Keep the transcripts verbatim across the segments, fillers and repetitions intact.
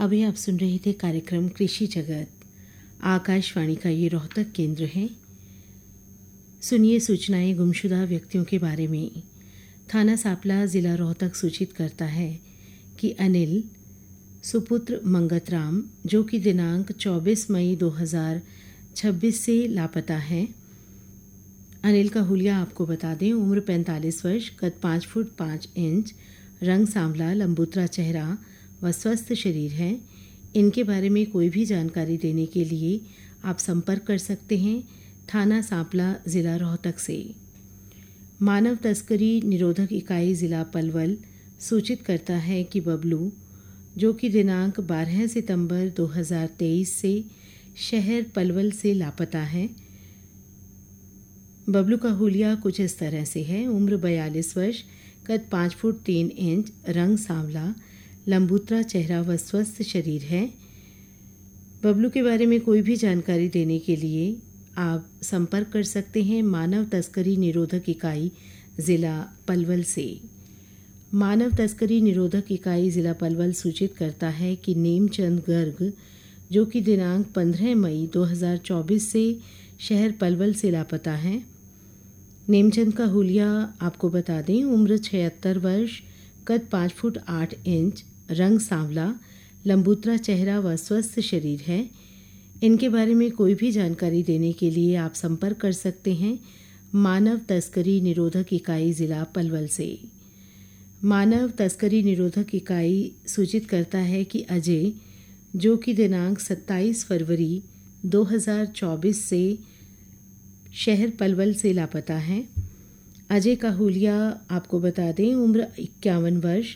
अभी आप सुन रहे थे कार्यक्रम कृषि जगत। आकाशवाणी का ये रोहतक केंद्र है। सुनिए सूचनाएं गुमशुदा व्यक्तियों के बारे में। थाना सापला ज़िला रोहतक सूचित करता है कि अनिल सुपुत्र मंगतराम, जो कि दिनांक चौबीस मई दो हज़ार छब्बीस से लापता है। अनिल का हुलिया आपको बता दें, उम्र पैंतालीस वर्ष, कद पाँच फुट पाँच इंच, रंग सांवला, लंबूतरा चेहरा व स्वस्थ शरीर है। इनके बारे में कोई भी जानकारी देने के लिए आप संपर्क कर सकते हैं थाना सांपला ज़िला रोहतक से। मानव तस्करी निरोधक इकाई ज़िला पलवल सूचित करता है कि बबलू, जो कि दिनांक बारह सितंबर दो हज़ार तेईस से शहर पलवल से लापता है। बबलू का हुलिया कुछ इस तरह से है। उम्र बयालीस वर्ष, कद पाँच फुट तीन इंच, रंग सांवला, लंबूतरा चेहरा व स्वस्थ शरीर है। बबलू के बारे में कोई भी जानकारी देने के लिए आप संपर्क कर सकते हैं मानव तस्करी निरोधक इकाई ज़िला पलवल से। मानव तस्करी निरोधक इकाई ज़िला पलवल सूचित करता है कि नेमचंद गर्ग, जो कि दिनांक पंद्रह मई दो हज़ार चौबीस से शहर पलवल से लापता है। नेमचंद का हुलिया आपको बता दें, उम्र छिहत्तर वर्ष, कद पाँच फुट आठ इंच, रंग सांवला, लंबूतरा चेहरा व स्वस्थ शरीर है। इनके बारे में कोई भी जानकारी देने के लिए आप संपर्क कर सकते हैं मानव तस्करी निरोधक इकाई ज़िला पलवल से। मानव तस्करी निरोधक इकाई सूचित करता है कि अजय, जो कि दिनांक सत्ताईस फरवरी दो हज़ार चौबीस से शहर पलवल से लापता है। अजय का हुलिया आपको बता दें, उम्र इक्यावन वर्ष,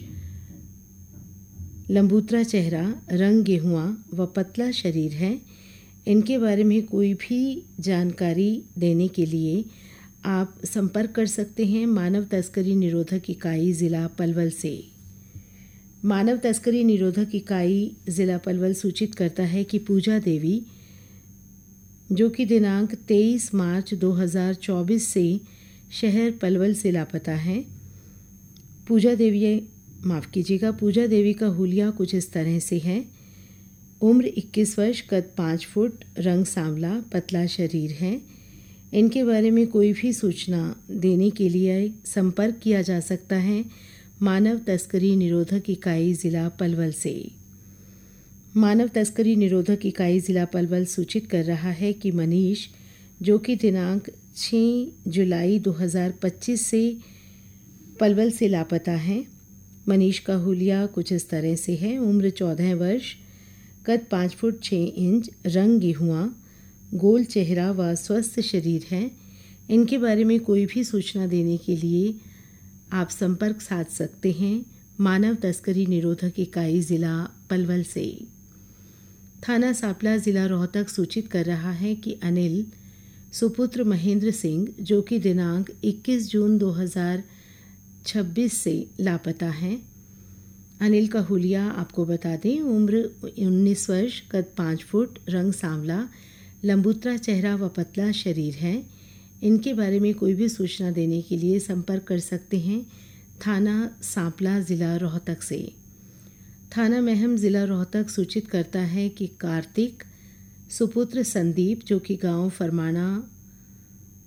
लंबूतरा चेहरा, रंग गेहुआ व पतला शरीर है। इनके बारे में कोई भी जानकारी देने के लिए आप संपर्क कर सकते हैं मानव तस्करी निरोधक इकाई ज़िला पलवल से। मानव तस्करी निरोधक इकाई ज़िला पलवल सूचित करता है कि पूजा देवी, जो कि दिनांक तेईस मार्च दो हज़ार चौबीस से शहर पलवल से लापता है। पूजा देवी माफ़ कीजिएगा पूजा देवी का हुलिया कुछ इस तरह से है। उम्र इक्कीस वर्ष, कद पाँच फुट, रंग सांवला, पतला शरीर है। इनके बारे में कोई भी सूचना देने के लिए संपर्क किया जा सकता है मानव तस्करी निरोधक इकाई ज़िला पलवल से। मानव तस्करी निरोधक इकाई ज़िला पलवल सूचित कर रहा है कि मनीष, जो कि दिनांक छह जुलाई दो हज़ार पच्चीस से पलवल से लापता है। मनीष का हुलिया कुछ इस तरह से है। उम्र चौदह वर्ष, कद पाँच फुट छः इंच, रंग गेहुआ, गोल चेहरा व स्वस्थ शरीर है। इनके बारे में कोई भी सूचना देने के लिए आप संपर्क साध सकते हैं मानव तस्करी निरोधक इकाई ज़िला पलवल से। थाना सापला ज़िला रोहतक सूचित कर रहा है कि अनिल सुपुत्र महेंद्र सिंह, जो कि दिनांक इक्कीस जून दो हज़ार छब्बीस से लापता है। अनिल का हुलिया आपको बता दें, उम्र उन्नीस वर्ष, कद पाँच फुट, रंग सांवला, लंबूतरा चेहरा व पतला शरीर है। इनके बारे में कोई भी सूचना देने के लिए संपर्क कर सकते हैं थाना सांपला ज़िला रोहतक से। थाना महम ज़िला रोहतक सूचित करता है कि कार्तिक सुपुत्र संदीप, जो कि गांव फरमाना